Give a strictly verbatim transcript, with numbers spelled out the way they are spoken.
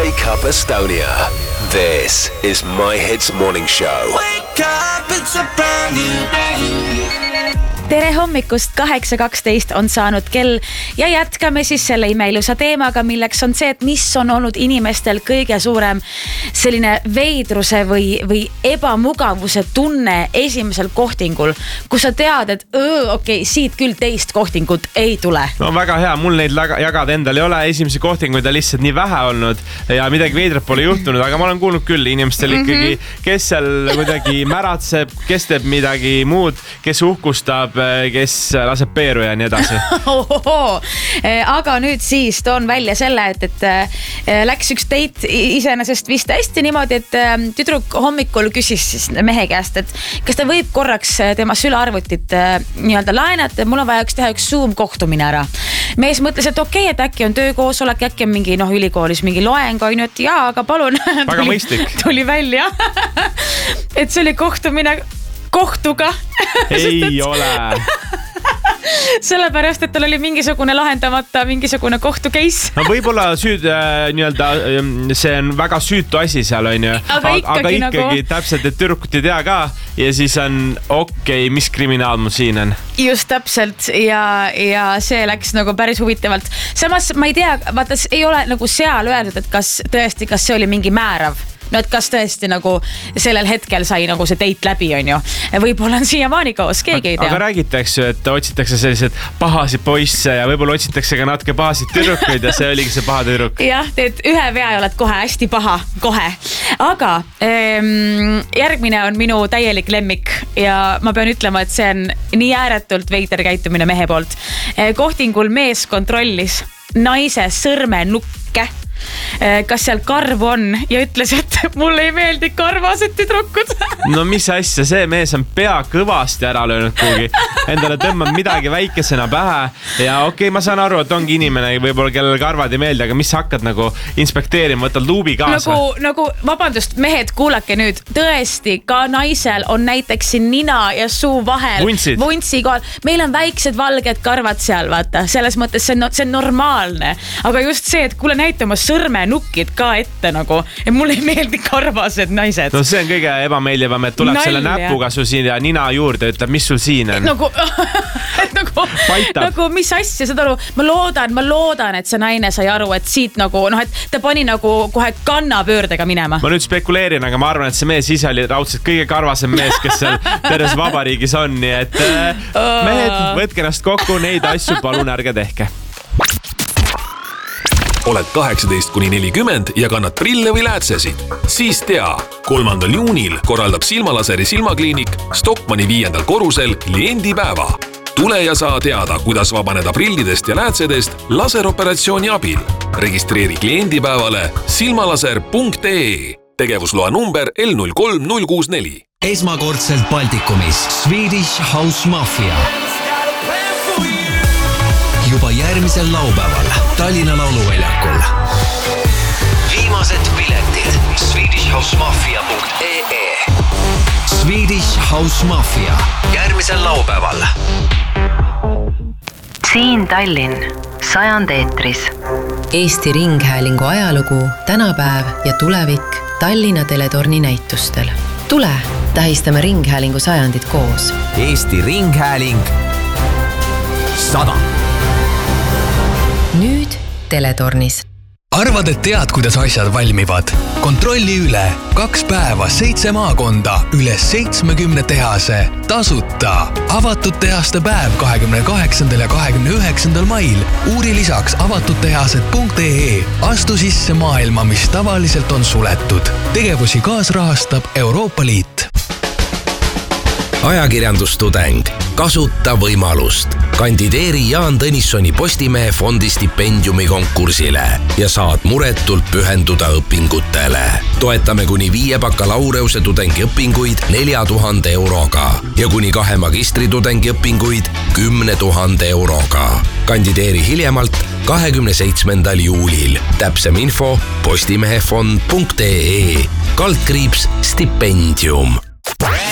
Wake Up Estonia. This is My Hits Morning Show. Wake up, it's a brand new day. Tere hommikust, kaheksa kaksteist on saanud kell ja jätkame siis selle imeilusa teemaga, milleks on see, et mis on olnud inimestel kõige suurem selline veidruse või, või ebamugavuse tunne esimesel kohtingul, kus sa tead, et öö, okei, okay, siit küll teist kohtingut ei tule. No väga hea, mul neid jagada endal ei ole, esimesi kohtinguid on lihtsalt nii vähe olnud ja midagi veidrat pole juhtunud, aga ma olen kuulnud küll inimestel ikkagi, kes seal kuidagi märatseb, kes teeb midagi muud, kes uhkustab, kes laseb peeru ja nii edasi. Aga nüüd siis toon välja selle, et, et läks üks date iseenesest vist hästi niimoodi, et tüdruk hommikul küsis siis mehe käest, et kas ta võib korraks tema sülearvutit nii-öelda laenata, mul on vaja üks teha üks Zoom kohtumine ära. Mees mõtles, et okei, okay, et äkki on töökoosolek, äkki on mingi noh, ülikoolis mingi loeng, on ju, et jaa, aga palun. Väga tuli, mõistlik. Tuli välja, et see oli kohtumine kohtuga. Ei et... ole. Sellepärast, et tal oli mingisugune lahendamata, mingisugune kohtu case. No võib-olla süüd, äh, nii-öelda, see on väga süütu asi seal, on ju. Aga ikkagi, aga ikkagi nagu... täpselt, et tüdrukut ei tea ka ja siis on okei, okay, mis kriminaal mul siin on. Just täpselt ja, ja see läks nagu päris huvitavalt. Samas ma ei tea, vaata, ei ole nagu seal öeldud, et kas tõesti, kas see oli mingi määrav. No, et kas tõesti nagu sellel hetkel sai nagu see date läbi, on ju. Võib-olla on siiamaani koos, keegi ei tea. Aga räägitakse ju, et otsitakse sellised pahasid poisse ja võib-olla otsitakse ka natuke pahasid tüdrukuid ja see oligi see paha tüdruk. Jah, teed ühe vea ja oled kohe hästi paha, kohe. Aga ähm, järgmine on minu täielik lemmik ja ma pean ütlema, et see on nii ääretult veider käitumine mehe poolt. Kohtingul mees kontrollis naise sõrme nukke, kas seal karv on ja ütles, et mulle ei meeldi karvased tüdrukud. No mis asja, see mees on pea kõvasti ära löönud kuhugi. Endale tõmbab midagi väikesena pähe ja okei, okay, ma saan aru, et ongi inimene võib-olla kellel karvad ei meeldi, aga mis sa hakkad nagu inspekteerima, võtad luubi kaasa? Nagu, nagu vabandust, mehed, kuulake nüüd, tõesti, ka naisel on näiteks siin nina ja suu vahel. Vuntsid. Vuntsi kohal. Meil on väiksed valged karvad seal, vaata. Selles mõttes see on, see on normaalne. Aga just see, et kuule näitama sõrmenukid ka ette nagu, et mulle ei meeldi karvased naised. No see on kõige ebameeldivam, et tuleb Nalja. Selle näpuga sul siin ja nina juurde ütleb, mis sul siin on. Nagu, et nagu, nagu mis asja, saad aru, ma loodan, ma loodan, et see naine sai aru, et siit nagu, noh, et ta pani nagu kohe kannapöördega minema. Ma nüüd spekuleerin, aga ma arvan, et see mees ise oli raudselt kõige karvasem mees, kes seal terves vabariigis on, nii et mehed, võtke ennast kokku, neid asju palun ärge tehke. Oled kaheksateist kuni nelikümmend ja kannad prille või läätsesid? Siis tea, kolmandal juunil korraldab Silmalaseri silmakliinik Stockmanni viiendal korrusel kliendipäeva. Tule ja saa teada, kuidas vabaneda prillidest ja läätsedest laseroperatsiooni abil. Registreeri kliendipäevale silmalaser punkt ee. Tegevusloa number L null kolm null kuus neli. Esmakordselt Baltikumis Swedish House Mafia. Juba järgmisel laupäeval Tallinna lauluväljakul. Viimased piletid swedish house mafia punkt ee. Swedish House Mafia järgmisel laupäeval. Siin Tallinn, sajand eetris. Eesti Ringhäälingu ajalugu, tänapäev ja tulevik Tallinna teletorni näitustel. Tule, tähistame Ringhäälingu sajandit koos. Eesti Ringhääling sada. Nüüd teletornis. Arvad, et tead, kuidas asjad valmivad? Kontrolli üle. Kaks päeva, seitse maakonda, üle seitsmekümne tehase. Tasuta. Avatud tehaste päev kahekümne kaheksandal ja kahekümne üheksandal mail. Uuri lisaks avatud tehased punkt ee. Astu sisse maailma, mis tavaliselt on suletud. Tegevusi kaasrahastab Euroopa Liit. Ajakirjandustudeng. Kasuta võimalust. Kandideeri Jaan Tõnissoni Postimehe fondi stipendiumi konkursile ja saad muretult pühenduda õpingutele. Toetame kuni viie bakalaureuse tudengi õpinguid nelja tuhande euroga ja kuni kahe magistri tudengi õpinguid kümne tuhande euroga. Kandideeri hiljemalt kahekümne seitsmendal juulil. Täpsem info postimehefond punkt ee. Kaldkriips stipendium.